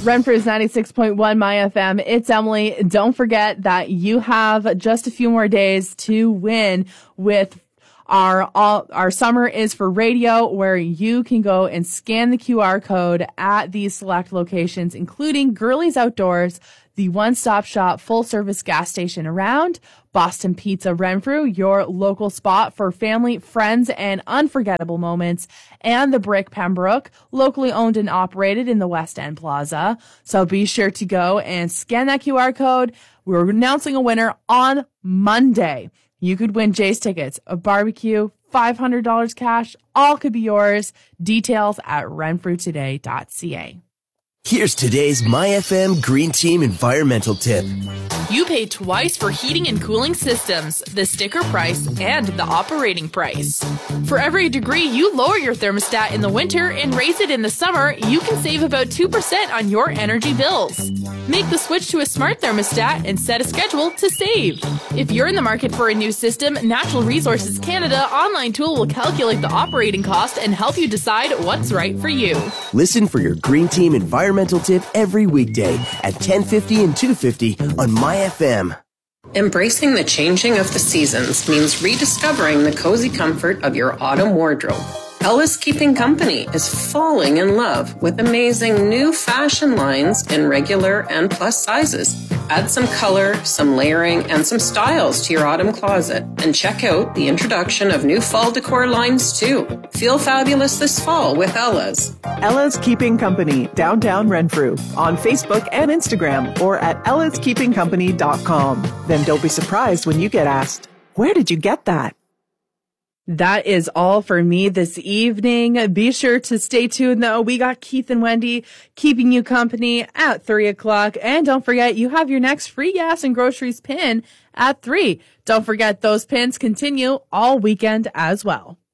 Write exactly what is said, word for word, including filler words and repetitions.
Renfrew's ninety-six point one My F M. It's Emily. Don't forget that you have just a few more days to win with our all, our summer is for radio, where you can go and scan the Q R code at these select locations, including Girlies Outdoors, the one-stop shop full-service gas station around, Boston Pizza Renfrew, your local spot for family, friends, and unforgettable moments, and the Brick Pembroke, locally owned and operated in the West End Plaza. So be sure to go and scan that Q R code. We're announcing a winner on Monday. You could win Jay's tickets, a barbecue, five hundred dollars cash, all could be yours. Details at renfrew today dot c a. Here's today's My F M Green Team environmental tip. You pay twice for heating and cooling systems, the sticker price, and the operating price. For every degree you lower your thermostat in the winter and raise it in the summer, you can save about two percent on your energy bills. Make the switch to a smart thermostat and set a schedule to save. If you're in the market for a new system, Natural Resources Canada online tool will calculate the operating cost and help you decide what's right for you. Listen for your Green Team environmental tip every weekday at ten fifty and two fifty on My F M. Embracing the changing of the seasons means rediscovering the cozy comfort of your autumn wardrobe. Ella's Keeping Company is falling in love with amazing new fashion lines in regular and plus sizes. Add some color, some layering, and some styles to your autumn closet, and check out the introduction of new fall decor lines too. Feel fabulous this fall with Ella's. Ella's Keeping Company, downtown Renfrew, on Facebook and Instagram, or at ellas keeping company dot com. Then don't be surprised when you get asked, where did you get that? That is all for me this evening. Be sure to stay tuned, though. We got Keith and Wendy keeping you company at three o'clock. And don't forget, you have your next free gas and groceries pin at three. Don't forget, those pins continue all weekend as well.